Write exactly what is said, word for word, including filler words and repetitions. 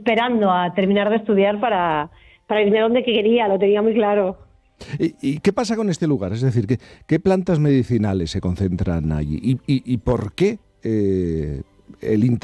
esperando a terminar de estudiar para, para irme donde quería, lo tenía muy claro. ¿Y, y qué pasa con este lugar? Es decir, ¿qué, qué plantas medicinales se concentran allí? ¿Y, y, y por qué eh, el interés